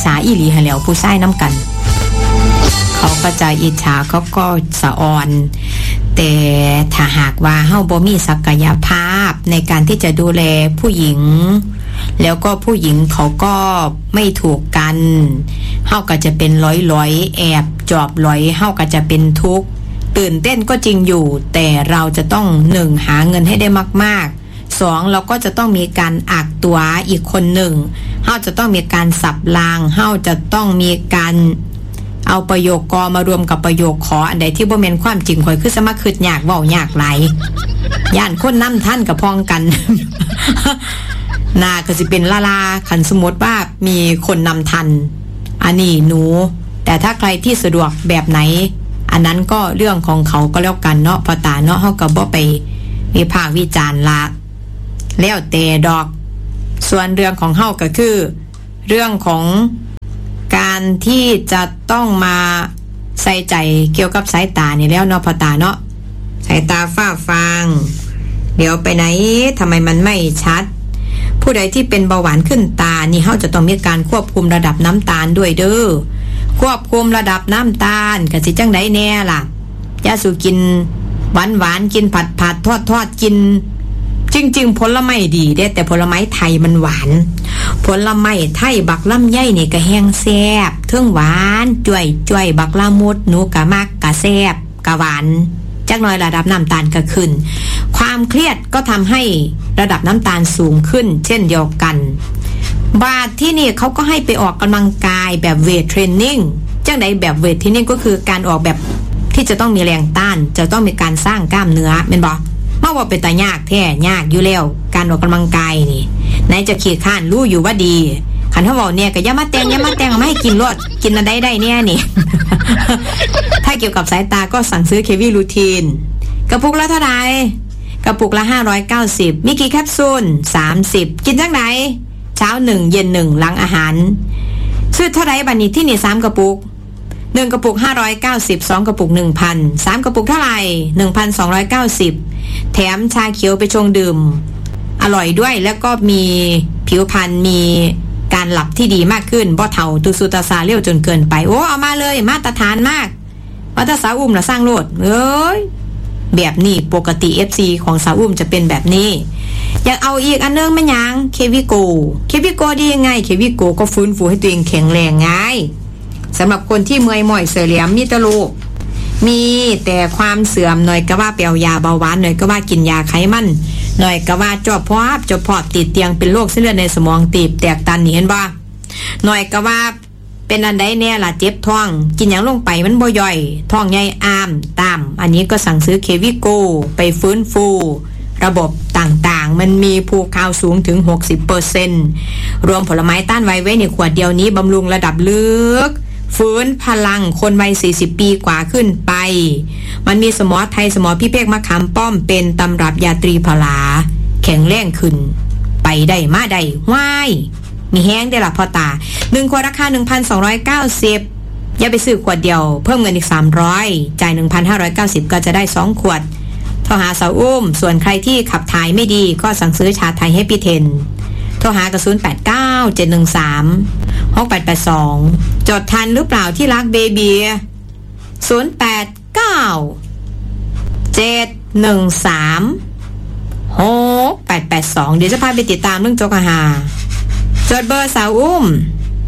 ฉาอีหลีหะแล้วผู้ชายน้ำกันเขาก็จะอิจฉาเขาก็สะออนแต่ถ้าหากว่าเฮาบ่มีศักยภาพในการที่จะดูแลผู้หญิงแล้วก็ผู้หญิงเขาก็ไม่ถูกกันเฮาก็จะเป็นร้อยๆแอบจอบร้อยเฮาก็จะเป็นทุกข์ตื่นเต้นก็จริงอยู่แต่เราจะต้อง1หาเงินให้ได้มากๆ2เราก็จะต้องมีการอักตัวอีกคนหนึ่งเฮาจะต้องมีการสับรางเฮาจะต้องมีการเอาประโยคกมารวมกับประโยคขออันใดที่บ่แม่นความจริงข่อยคือสมาคิดยากเว้ายากหลายย่านคนนำท่านกับพ้องกัน น่าก็สิเป็นลาคันสมมติว่ามีคนนำทันอันนี้หนูแต่ถ้าใครที่สะดวกแบบไหนอันนั้นก็เรื่องของเขาก็แล้วกันเนาะพอตาเนาะเฮาก็บ่ไปวิพากษ์วิจารณ์ละแล้วแต่ดอกส่วนเรื่องของเฮาก็คือเรื่องของการที่จะต้องมาใส่ใจเกี่ยวกับสายตานี่แล้วเนาะพอตาเนาะสายตาฝ้าฟางเดี๋ยวไปไหนทำไมมันไม่ชัดผู้ใดที่เป็นเบาหวานขึ้นตานี่เฮาจะต้องมีการควบคุมระดับน้ำตาลด้วยเด้อควบคุมระดับน้ำตาลก็สิจังไดแน่ล่ะอย่าสู่กินหวานกินผัดทอดกินจริงๆผลไม้ดีเด้แต่ผลไม้ไทยมันหวานผลไม้ไทยบักลำไยนี่ก็แห้งแซ่บเทิงหวานจ่วยบักละมุดหนูกะมักกะแซ่บกะหวานจักหน่อยระดับน้ำตาลก็ขึ้นความเครียดก็ทำให้ระดับน้ำตาลสูงขึ้นเช่นเดียวกันบาทที่นี่เขาก็ให้ไปออกกำลังกายแบบเวทเทรนนิ่งจังใดแบบเวทเทรนนิ่งก็คือการออกแบบที่จะต้องมีแรงต้านจะต้องมีการสร้างกล้ามเนื้อแม่นบ่มาว่าเป็นตายากแท้ยากอยู่แล้วการออกกำลังกายนี่ไหนจะขี้ข้านรู้อยู่ว่าดีคันเฮาเว้าเนี่ยก็อย่ามาแต่งเอามาให้กินรสกินอันใดได้เนี่ยนี่ ถ้าเกี่ยวกับสายตาก็สั่งซื้อเควีรูทีนกระปุกละเท่าไหร่กระปุกละ590มีกี่แคปซูล30กินจังไหนเช้า1เย็น1หลังอาหารซื้อเท่าไหร่บัดนี้ที่นี่3กระปุก1กระปุก590 2กระปุก 1,000 3กระปุกเท่าไหร่ 1,290 แถมชาเขียวไปชงดื่มอร่อยด้วยแล้วก็มีผิวพรรณมีการหลับที่ดีมากขึ้นบ่เฒ่าตุสุตาซาเร็วจนเกินไปโอ้เอามาเลยมาตรฐานมากวัตสาวอุ้มละสร้างโลดเอ้ยแบบนี้ปกติ FC ของสาวอุ้มจะเป็นแบบนี้อยากเอาอีกอันนึงแม่ยังเควิโกดียังไงเควิโกก็ฟื้นฟูให้ตัวเองแข็งแรงง่ายสำหรับคนที่เมื่อยหม่อยเสื่อเหลี่ยมมีตะลูกมีแต่ความเสื่อมหน่อยก็ว่าเปียวยาเบาหวานหน่อยก็ว่ากินยาไขมันหน่อยก็ว่าจอบพอติดเตียงเป็นโรคเส้นเลือดในสมองตีบแตกตันนี่เห็นบ่หน่อยก็ว่าเป็นอันใดแน่ล่ะเจ็บท้องกินหยังลงไปมันบ่ย่อยท้องใหญ่อ้ามตามอันนี้ก็สั่งซื้อเควิโกไปฟื้นฟูระบบต่างๆมันมีภูคาวสูงถึง 60% รวมผลไม้ต้านไวไว้ในขวดเดียวนี้บำรุงระดับลึกฟื้นพลังคนวัย40ปีกว่าขึ้นไปมันมีสมอไทยสมอพี่เภกมะขามป้อมเป็นตำรับยาตรีพลาแข็งแรงขึ้นไปได้มาได้ว้ายมีแห้งได้ละพ่อตา1ขวดราคา 1,290 อย่าไปซื้อขวดเดียวเพิ่มเงินอีก300จ่าย 1,590 ก็จะได้2ขวดโทรหาสาวอุ้มส่วนใครที่ขับถ่ายไม่ดีก็สั่งซื้อชาไทยให้พี่เทนโทรหากระ089-713-6882จดทันหรือเปล่าที่รักเบบี089-713-6882เดี๋ยวจะพาไปติดตามเรื่องโจกหาจดเบอร์สาวอุ้ม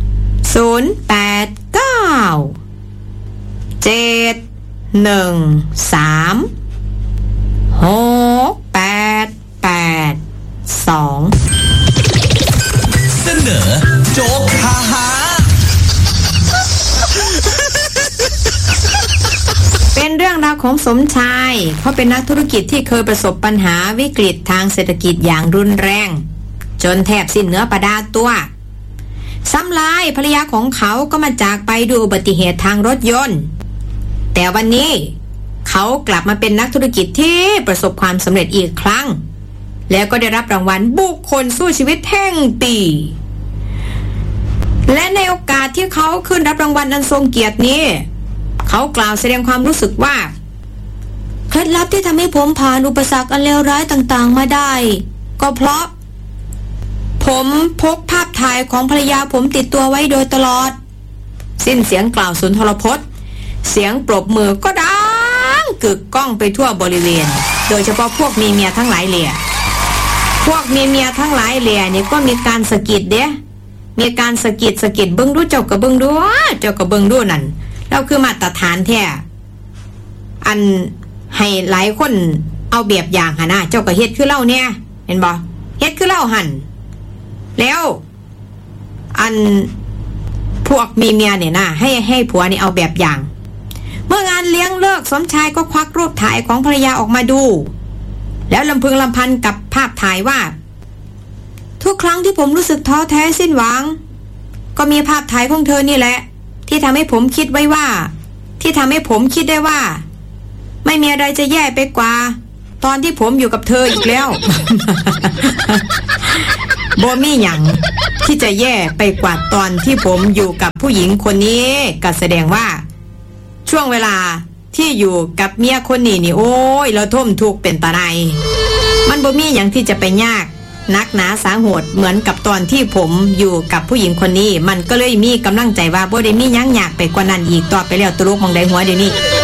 เสนอโจ๊กฮาฮาเป็นเรื่องราวของสมชายเขาเป็นนักธุรกิจที่เคยประสบปัญหาวิกฤตทางเศรษฐกิจอย่างรุนแรงจนแทบสิ้นเนื้อประดาตัวซ้ำลายภรรยาของเขาก็มาจากไปด้วยอุบัติเหตุทางรถยนต์แต่วันนี้เขากลับมาเป็นนักธุรกิจที่ประสบความสำเร็จอีกครั้งแล้วก็ได้รับรางวัลบุคคลสู้ชีวิตแห่งปีและในโอกาสที่เขาขึ้นรับรางวัลอันทรงเกียรตินี้เขากล่าวแสดงความรู้สึกว่าเคล็ดลับที่ทำให้ผมผ่านอุปสรรคอันเลวร้ายต่างๆมาได้ก็เพราะผผมพกภาพถ่ายของภรรยาผมติดตัวไว้โดยตลอดสิ้นเสียงกล่าวสุนทรพจน์เสียงปรบมือก็ดังกึกก้องไปทั่วบริเวณโดยเฉพาะพวกมีเมียทั้งหลายเหล่พวกมีเมียทั้งหลายเหล่นี่ก็มีการสะกิดเด้มีการสะกิดเบิ่งดูเจ้าก็เบิ่งดูเจ้าก็เบิ่งดูนั่นแล้วคือมาตรฐานแท้อันให้หลายคนเอาแบบอย่างหั่นน่ะเจ้าก็เฮ็ดคือเล่าเนี่ยเห็นบ่เฮ็ดคือเล่าหั่นแล้วอันพวกมีเมียเนี่ยนะให้ผัวนี่เอาแบบอย่างเมื่องานเลี้ยงเลิกสมชายก็ควักรูปถ่ายของภรรยาออกมาดูแล้วลำพึงลำพันกับภาพถ่ายว่าทุกครั้งที่ผมรู้สึกท้อแท้สิ้นหวังก็มีภาพถ่ายของเธอนี่แหละที่ทำให้ผมคิดได้ว่าไม่มีอะไรจะแย่ไปกว่าตอนที่ผมอยู่กับเธออีกแล้ว บ่มีหยังที่จะแย่ไปกว่าตอนที่ผมอยู่กับผู้หญิงคนนี้ก็แสดงว่าช่วงเวลาที่อยู่กับเมียคนนี้นี่โอ้ยเราท่มทุกข์เป็นตาไนมันบ่มีหยังที่จะไปยากนักหนาสาโหดเหมือนกับตอนที่ผมอยู่กับผู้หญิงคนนี้มันก็เลยมีกำลังใจว่าบ่ได้มีหยังยากไปกว่านั้นอีกต่อไปแล้วตลกมองใดหัวเดี๋ยวนี้